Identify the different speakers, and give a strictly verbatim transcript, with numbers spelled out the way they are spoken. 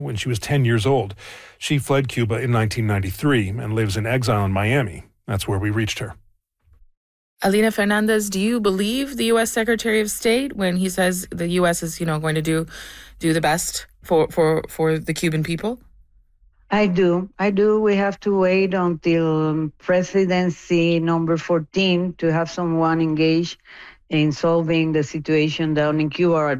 Speaker 1: when she was ten years old. She fled Cuba in nineteen ninety-three and lives in exile in Miami. That's where we reached her.
Speaker 2: Alina Fernandez, do you believe the U S Secretary of State when he says the U S is, you know, going to do do the best for, for, for the Cuban people?
Speaker 3: I do. I do. We have to wait until presidency number fourteen to have someone engaged in solving the situation down in Cuba.